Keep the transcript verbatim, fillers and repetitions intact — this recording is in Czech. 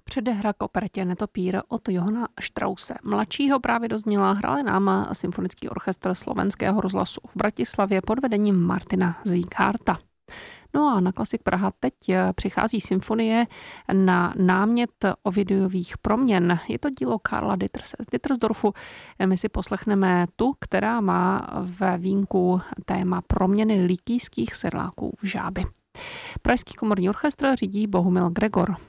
Předehra k operetě Netopír od Johana Strause. Mladšího právě dozněla, hráli nám Symfonický orchestr Slovenského rozhlasu v Bratislavě pod vedením Martina Zíkárta. No a na Klasik Praha teď přichází symfonie na námět Ovidiových proměn. Je to dílo Karla Ditterse z Dittersdorfu. My si poslechneme tu, která má ve vínku téma proměny lykijských sedláků v Žáby. Pražský komorní orchestr řídí Bohumil Gregor.